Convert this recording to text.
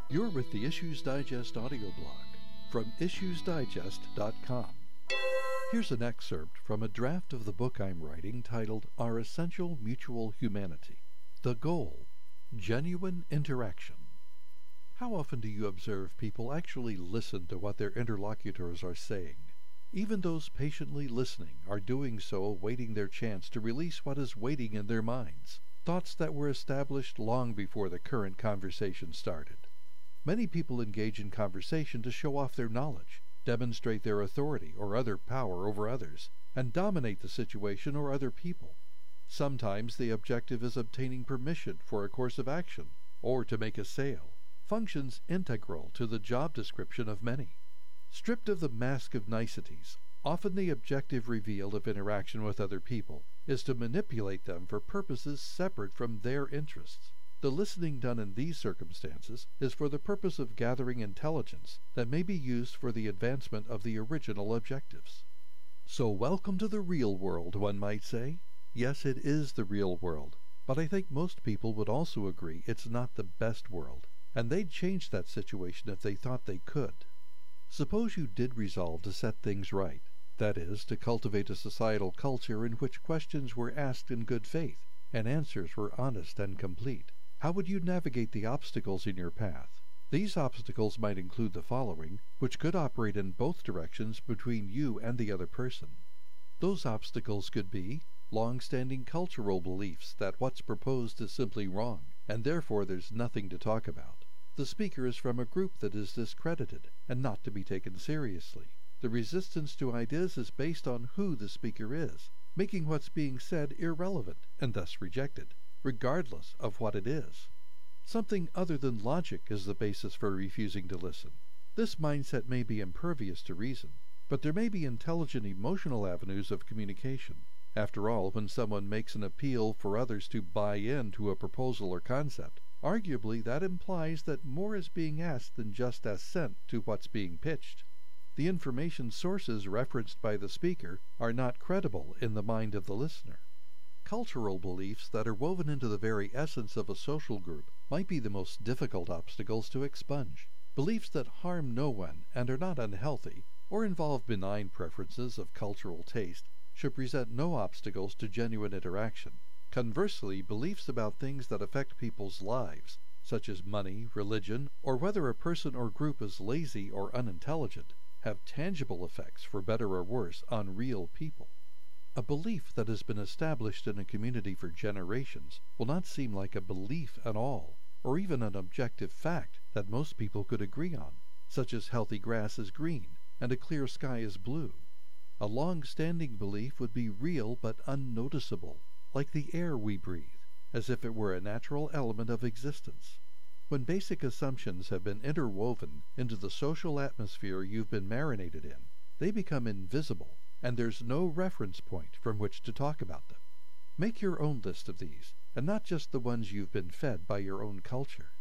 You're with the Issues Digest audio blog from issuesdigest.com. Here's an excerpt from a draft of the book I'm writing titled Our Essential Mutual Humanity. The Goal: Genuine Interaction. How often do you observe people actually listen to what their interlocutors are saying? Even those patiently listening are doing so awaiting their chance to release what is waiting in their minds, thoughts that were established long before the current conversation started. Many people engage in conversation to show off their knowledge, demonstrate their authority or other power over others, and dominate the situation or other people. Sometimes the objective is obtaining permission for a course of action or to make a sale, functions integral to the job description of many. Stripped of the mask of niceties, often the objective revealed of interaction with other people is to manipulate them for purposes separate from their interests. The listening done in these circumstances is for the purpose of gathering intelligence that may be used for the advancement of the original objectives. So welcome to the real world, one might say. Yes, it is the real world, but I think most people would also agree it's not the best world, and they'd change that situation if they thought they could. Suppose you did resolve to set things right, that is, to cultivate a societal culture in which questions were asked in good faith, and answers were honest and complete. How would you navigate the obstacles in your path? These obstacles might include the following, which could operate in both directions between you and the other person. Those obstacles could be long-standing cultural beliefs that what's proposed is simply wrong, and therefore there's nothing to talk about. The speaker is from a group that is discredited and not to be taken seriously. The resistance to ideas is based on who the speaker is, making what's being said irrelevant and thus rejected, regardless of what it is. Something other than logic is the basis for refusing to listen. This mindset may be impervious to reason, but there may be intelligent emotional avenues of communication. After all, when someone makes an appeal for others to buy into a proposal or concept, arguably that implies that more is being asked than just assent to what's being pitched. The information sources referenced by the speaker are not credible in the mind of the listener. Cultural beliefs that are woven into the very essence of a social group might be the most difficult obstacles to expunge. Beliefs that harm no one and are not unhealthy, or involve benign preferences of cultural taste, should present no obstacles to genuine interaction. Conversely, beliefs about things that affect people's lives, such as money, religion, or whether a person or group is lazy or unintelligent, have tangible effects, for better or worse, on real people. A belief that has been established in a community for generations will not seem like a belief at all, or even an objective fact that most people could agree on, such as healthy grass is green and a clear sky is blue. A long-standing belief would be real but unnoticeable, like the air we breathe, as if it were a natural element of existence. When basic assumptions have been interwoven into the social atmosphere you've been marinated in, they become invisible, and there's no reference point from which to talk about them. Make your own list of these, and not just the ones you've been fed by your own culture.